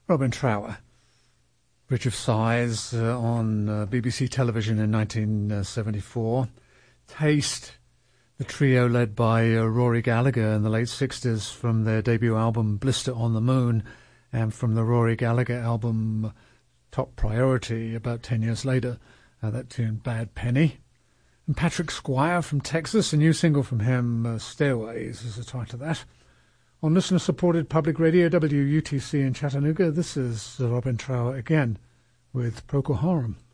Robin Trower, Bridge of Sighs on BBC television in 1974. Taste, the trio led by Rory Gallagher in the late 60s from their debut album Blister on the Moon, and from the Rory Gallagher album Top Priority about 10 years later, that tune Bad Penny. And Patrick Squire from Texas, a new single from him, Stairways is the title of that. On listener-supported public radio WUTC in Chattanooga, this is Robin Trower again with Procol Harum.